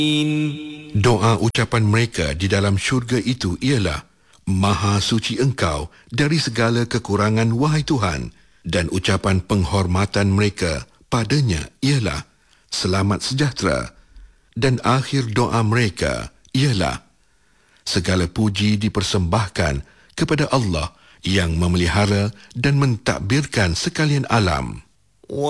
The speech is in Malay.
Doa ucapan mereka di dalam syurga itu ialah, Maha suci Engkau dari segala kekurangan, wahai Tuhan, dan ucapan penghormatan mereka padanya ialah, selamat sejahtera, dan akhir doa mereka ialah, segala puji dipersembahkan kepada Allah yang memelihara dan mentadbirkan sekalian alam.